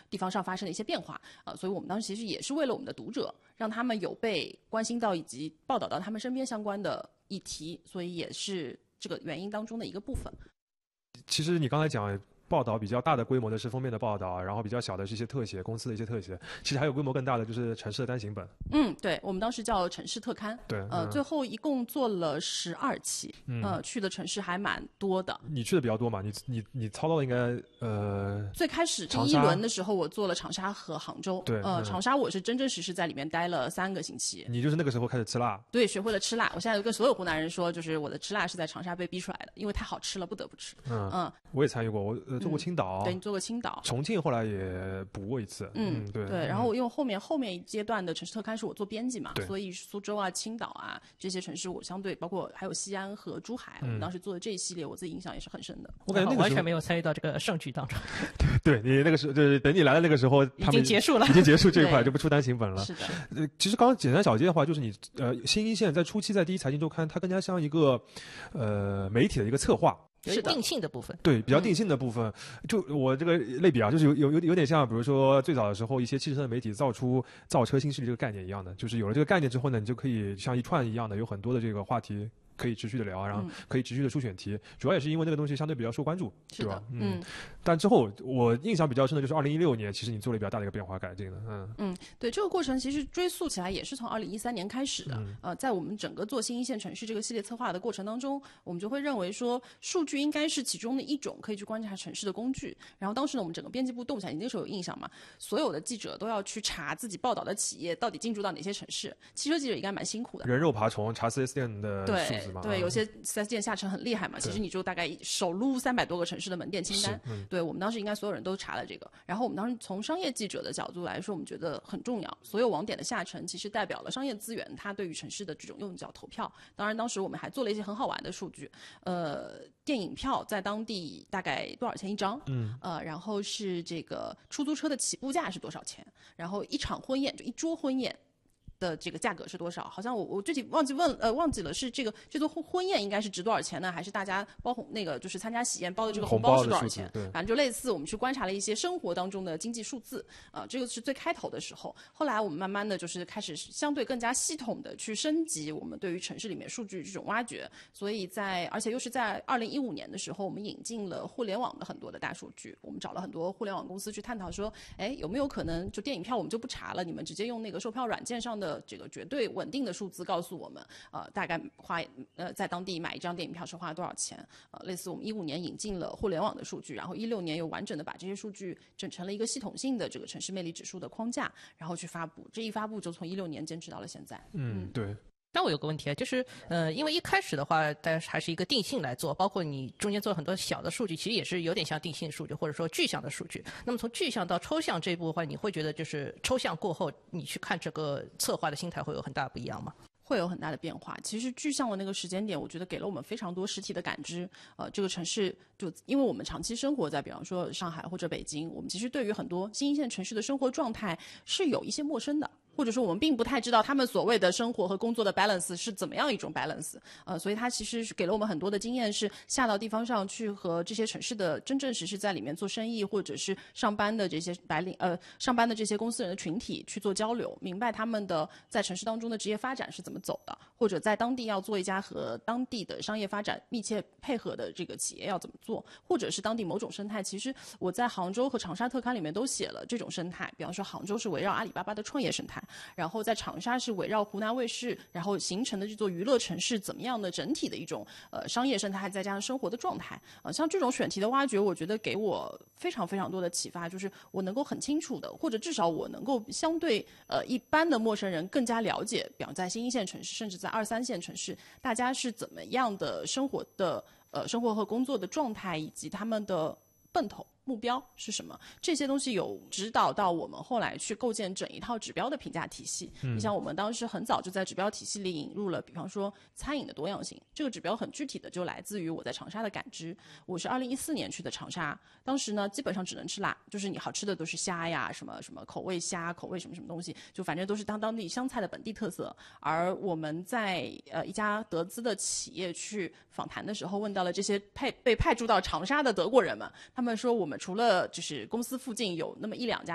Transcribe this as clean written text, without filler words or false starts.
地方上发生的一些变化所以我们当时其实也是为了我们的读者，让他们有被关心到以及报道到他们身边相关的议题，所以也是这个原因当中的一个部分。 其实你刚才讲报道比较大的规模的是封面的报道，然后比较小的是一些特写，公司的一些特写。其实还有规模更大的就是城市的单行本。 对，我们当时叫城市特刊。 对， 最后一共做了12期，去的城市还蛮多的。 你去的比较多嘛？你操到的应该最开始第一轮的时候，我做了长沙和杭州。 对， 长沙我是真真实实在里面待了3个星期。 你就是那个时候开始吃辣？ 对，学会了吃辣。我现在跟所有湖南人说，就是我的吃辣是在长沙被逼出来的，因为太好吃了，不得不吃。 我也参与过，我做过青岛。 对，你做过青岛。 重庆后来也补过一次。对。 然后因为后面一阶段的城市特刊是我做编辑嘛，所以苏州啊、青岛啊这些城市我相对包括还有西安和珠海，我们当时做的这一系列，我自己印象也是很深的。 我感觉完全没有参与到这个盛举当中。 对，你那个时候就是等你来的那个时候， 已经结束了， 已经结束这一块就不出单行本了。 是的。 其实刚刚简单小结的话，就是你新一线在初期在第一财经周刊，它更加像一个媒体的一个策划。 是定性的部分， 对，比较定性的部分。就我这个类比啊，就是有点像，比如说最早的时候，一些汽车的媒体造出造车新势力这个概念一样的，就是有了这个概念之后呢，你就可以像一串一样的，有很多的这个话题可以持续的聊，然后可以持续的出选题。主要也是因为那个东西相对比较受关注，对吧？但之后我印象比较深的就是2016年，其实你做了比较大的一个变化改进的。 对，这个过程其实追溯起来也是从2013年开始的。在我们整个做新一线城市这个系列策划的过程当中，我们就会认为说，数据应该是其中的一种可以去观察城市的工具。然后当时呢，我们整个编辑部动起来，你那时候有印象吗？所有的记者都要去查自己报道的企业到底进驻到哪些城市。汽车记者应该蛮辛苦的， 人肉爬虫查 4S 店的数字嘛。 对，有些 4S 店下沉很厉害嘛，其实你就大概手撸300多个城市的门店清单。对，我们当时应该所有人都查了这个。然后我们当时从商业记者的角度来说，我们觉得很重要。所有网点的下沉其实代表了商业资源它对于城市的这种用脚投票。当然当时我们还做了一些很好玩的数据，电影票在当地大概多少钱一张？然后是这个出租车的起步价是多少钱？然后一场婚宴就一桌婚宴的这个价格是多少？好像我具体忘记了，是这座婚宴应该是值多少钱呢？还是大家包那个就是参加喜宴包的这个红包是多少钱？反正就类似我们去观察了一些生活当中的经济数字这个是最开头的时候。后来我们慢慢的就是开始相对更加系统的去升级我们对于城市里面数据这种挖掘，所以而且又是在2015年的时候，我们引进了互联网的很多的大数据，我们找了很多互联网公司去探讨说，有没有可能就电影票我们就不查了，你们直接用那个售票软件上的这个绝对稳定的数字告诉我们，大概在当地买一张电影票是花了多少钱？类似我们15年引进了互联网的数据，然后16年又完整的把这些数据整成了一个系统性的这个城市魅力指数的框架，然后去发布。这一发布就从16年坚持到了现在。 对。 那我有个问题啊，就是因为一开始的话，大家还是一个定性来做，包括你中间做很多小的数据，其实也是有点像定性数据或者说具象的数据。那么从具象到抽象这一步的话，你会觉得就是抽象过后，你去看这个策划的心态会有很大不一样吗？ 会有很大的变化。其实具象的那个时间点，我觉得给了我们非常多实体的感知。这个城市就因为我们长期生活在比方说上海或者北京，我们其实对于很多新一线城市的生活状态是有一些陌生的。或者说我们并不太知道他们所谓的生活和工作的 balance 是怎么样一种 balance，所以它其实是给了我们很多的经验，是下到地方上去和这些城市的真正实在里面做生意或者是上班的这些上班的这些公司人的群体去做交流，明白他们的在城市当中的职业发展是怎么走的，或者在当地要做一家和当地的商业发展密切配合的这个企业要怎么做，或者是当地某种生态。其实我在杭州和长沙特刊里面都写了这种生态，比方说杭州是围绕阿里巴巴的创业生态，然后在长沙是围绕湖南卫视，然后形成的这座娱乐城市怎么样的整体的一种商业生态，再加上生活的状态像这种选题的挖掘，我觉得给我非常非常多的启发，就是我能够很清楚的，或者至少我能够相对一般的陌生人更加了解，比方在新一线城市，甚至在2、3线城市，大家是怎么样的生活和工作的状态，以及他们的奔头目标是什么？这些东西有指导到我们后来去构建整一套指标的评价体系。你像我们当时很早就在指标体系里引入了，比方说餐饮的多样性。这个指标很具体的就来自于我在长沙的感知。我是2014年去的长沙，当时呢基本上只能吃辣，就是你好吃的都是虾呀，什么什么口味虾、口味什么什么东西，就反正都是当地湘菜的本地特色。而我们在一家德资的企业去访谈的时候，问到了这些被派驻到长沙的德国人们，他们说我们除了就是公司附近有那么1、2家